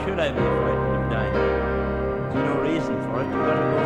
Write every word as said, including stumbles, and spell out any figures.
should I be frightened of dying? There's no reason for it. You've got to go